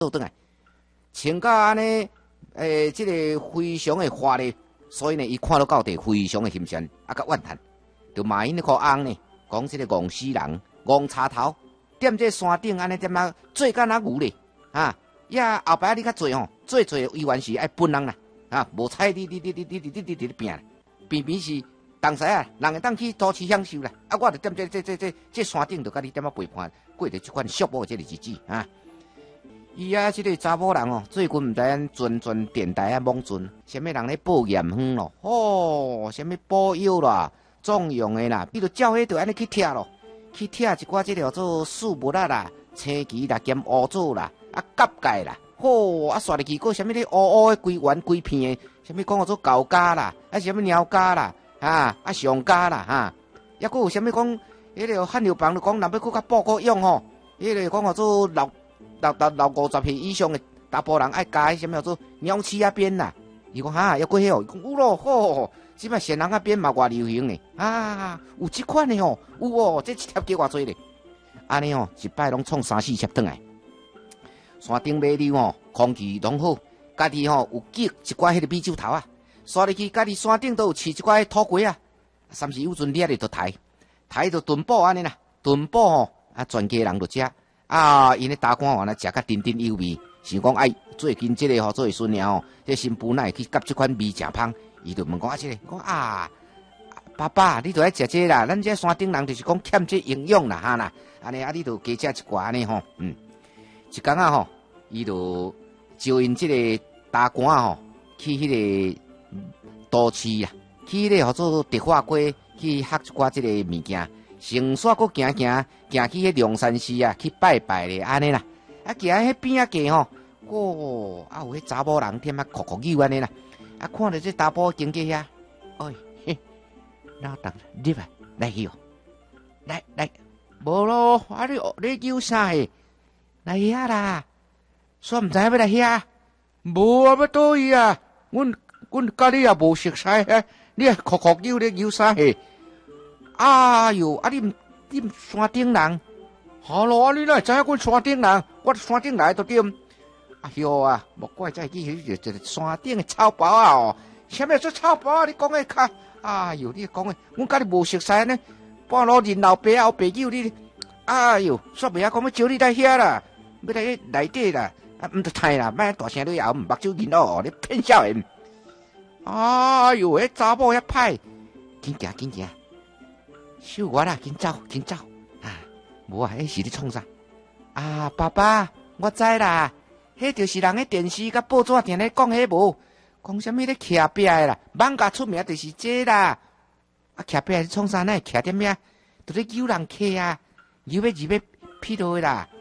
倒转来，穿甲安尼，即个非常的华丽，所以呢，伊看到到地非常的心酸，甲怨叹，就骂因那个翁呢，讲即个戆死人，戆插头，踮这山顶安尼踮啊，做干那牛咧，呀后摆你较做吼，做委员是爱分人啦，无采你变变是。当时啊，人会当去多市享受啦，我就踮这山顶，就甲你踮陪伴，过着这款寂寞这个日子啊。伊这个查某人哦，最近毋知阵电台猛阵，什么人咧报验方咯，什么保药啦、壮阳的啦，比如照迄就安尼去拆咯，去拆一寡这个叫做树木啦、青旗啦、兼乌棗啦、甲钙啦，刷入去个什么咧乌的规圆规片的，什么讲叫做狗家啦，什么鸟家啦。上家啦抑佫有啥物讲？迄个汉流房就讲，若要佫较补个用吼，迄个讲叫做六50岁以上的查甫人爱加迄啥物叫做鸟鼠仔鞭啦。伊讲抑佫迄哦，讲有咯，即摆仙人仔鞭嘛偌流行呢，有即款的吼，有哦，这一贴加偌济咧。安尼哦，一摆拢创3、4贴转来。山顶买溜吼，空气拢好，家己吼有结一寡迄个米酒头啊。刷入去，家己山顶都有饲一寡土鸡啊，甚至有阵掠咧就抬就炖补安尼啦，炖补吼全家人就食因咧打干完啦，食甲津津有味。想讲最近即个吼做孙娘吼，这新妇奶去夹即款味诚芳，伊就问讲即个，讲爸爸，你著爱食这啦，咱这山顶人就是讲欠这营养啦安尼你著加食一寡安尼吼，一工吼，伊就招因即个打干吼去迄个。都市啊，去咧叫做德化街去学一寡即个物件，乘煞搁行去迄龙山寺啊，去拜拜咧安尼啦。行迄边过吼，有迄查某人踮哭扭安尼啦。看到这查甫经过遐，老当入来去哦，来，无咯，你叫啥嘿？来遐啦，煞毋知要来遐，无要倒去啊，阮甲你也无熟悉你哭扭咧扭啥嘿？你毋山顶人？好咯，你哪会知影阮山顶人？我山顶来都对。无怪再去迄山顶的草包啥物做草包你讲的较？你讲的，阮甲你无熟悉呢。半路认老爸后爸友你，煞袂讲要招你来遐啦，要来内底啦，毋得太啦，莫大声你后目睭认你骗少年。迄查某遐歹，紧行，收我啦，紧走，无迄是咧创啥？爸爸，我知啦，迄就是人诶电视甲报纸定咧讲迄无，讲啥物咧徛壁诶啦，网家出名就是这啦。徛壁咧创啥？哪会徛点咩？都咧诱人客入屁落诶啦。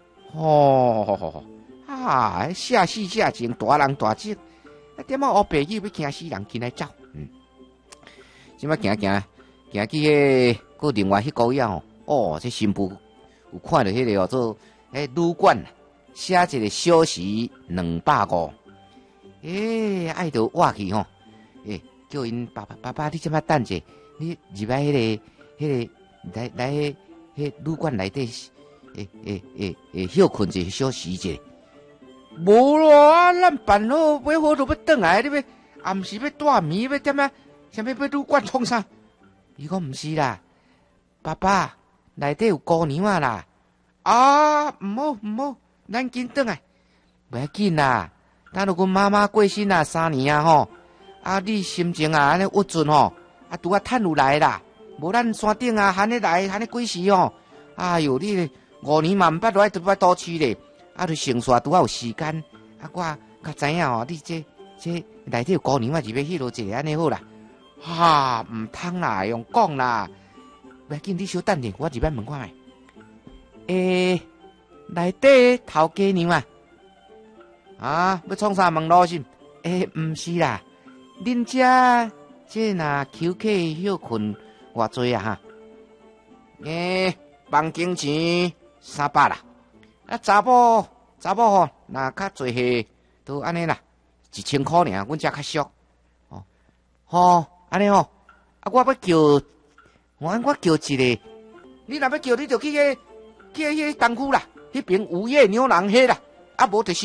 下死下情，大人大志。点仔黑白友要惊死人，起来走。即摆行去迄个另外迄个样这新妇有看到迄个叫做旅馆，写一个小时250。爱到挖去吼，叫因爸爸，你即摆等者，你入来迄个来迄旅馆内底，休困一小时者。无咯，咱办好买好就要转来，你要暗时要带眠，要点啊？啥物要旅馆创啥？伊讲毋是啦，爸爸内底有姑娘啦。毋好，咱紧转来，袂要紧啦。等到阮妈妈过身3年吼，你心情安尼郁准吼，拄趁有来啦。无咱山顶喊你来，喊你几时吼？你5年嘛毋捌来，都都市咧。就成煞拄有时间，我较知影你这内底有姑娘就要迄落一个安尼好啦。毋通啦，用讲啦，袂紧，你小等者，我入来问看觅。内底头家娘要创啥问路是？毋是啦，恁遮这若求客休困偌济房间钱300啦。查某吼，若较济下都安尼啦，1000块尔，阮遮较俗。安尼吼，我要叫，我叫一个，你若要叫，你就去迄东区啦，迄边午夜牛郎迄啦， 啊，无就是